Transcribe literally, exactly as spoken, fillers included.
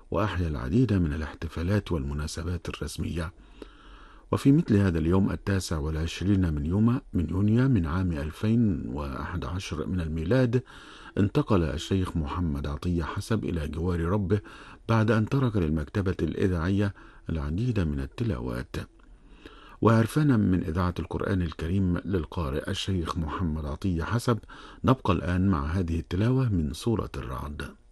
وأحيا العديد من الاحتفالات والمناسبات الرسمية. وفي مثل هذا اليوم التاسع والعشرين من يوم من يونيو من عام ألفين وأحد عشر من الميلاد انتقل الشيخ محمد عطية حسب إلى جوار ربه بعد أن ترك للمكتبة الإذاعية العديد من التلاوات. وعرفانا من إذاعة القرآن الكريم للقارئ الشيخ محمد عطية حسب، نبقى الآن مع هذه التلاوة من سورة الرعد.